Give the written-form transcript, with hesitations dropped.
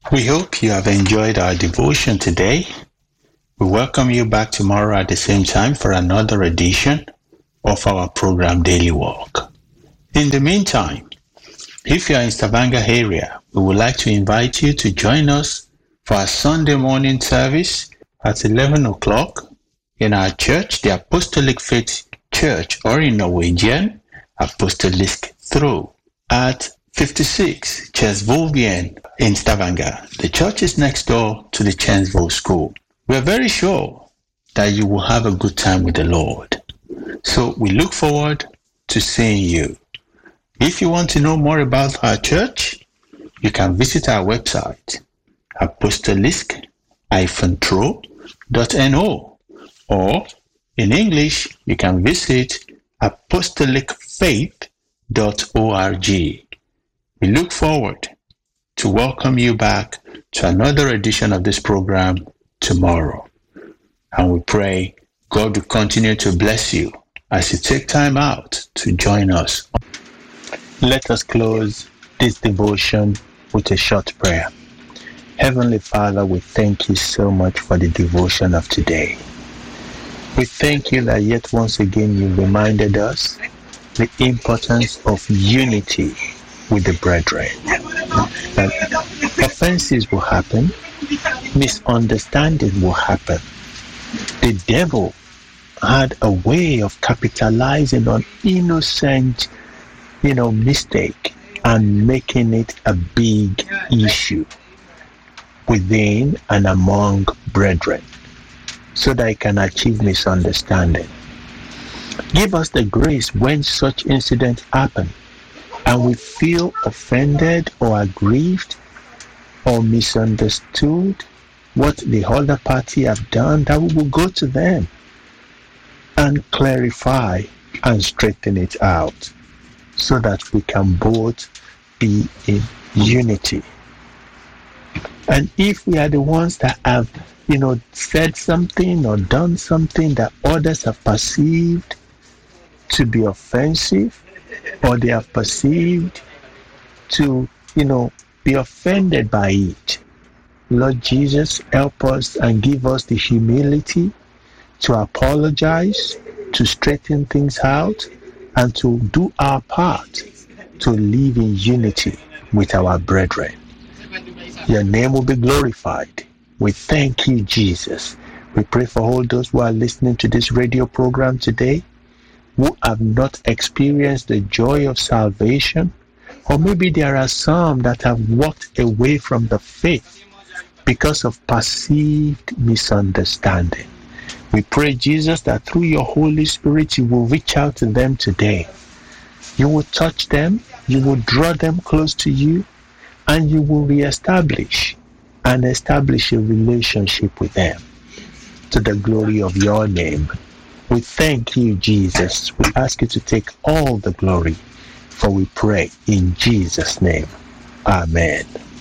We hope you have enjoyed our devotion today. We welcome you back tomorrow at the same time for another edition of our program Daily Walk. In the meantime, if you are in Stavanger area, we would like to invite you to join us for our Sunday morning service at 11 o'clock in our church, the Apostolic Faith Church, or in Norwegian, Apostolisk Tro, at 56 Chesvolvien in Stavanger. The church is next door to the Chensville School. We are very sure that you will have a good time with the Lord. So we look forward to seeing you. If you want to know more about our church, you can visit our website, apostolisk-tro.no, or in English, you can visit apostolicfaith.org. We look forward to welcome you back to another edition of this program tomorrow. And we pray God will continue to bless you as you take time out to join us. Let us close this devotion with a short prayer. Heavenly Father, we thank you so much for the devotion of today. We thank you that yet once again you reminded us the importance of unity with the brethren. That offenses will happen, misunderstanding will happen. The devil had a way of capitalizing on innocent, mistake and making it a big issue within and among brethren so that it can achieve misunderstanding. Give us the grace when such incidents happen and we feel offended or aggrieved or misunderstood what the other party have done, that we will go to them and clarify and straighten it out so that we can both be in unity. And if we are the ones that have, said something or done something that others have perceived to be offensive, or they have perceived to, be offended by it, Lord Jesus, help us and give us the humility to apologize, to straighten things out, and to do our part to live in unity with our brethren. Your name will be glorified. We thank you, Jesus. We pray for all those who are listening to this radio program today, who have not experienced the joy of salvation, or maybe there are some that have walked away from the faith because of perceived misunderstanding. We pray, Jesus, that through your Holy Spirit, you will reach out to them today. You will touch them, you will draw them close to you, and you will reestablish and establish a relationship with them to the glory of your name. We thank you, Jesus. We ask you to take all the glory, for we pray in Jesus' name. Amen.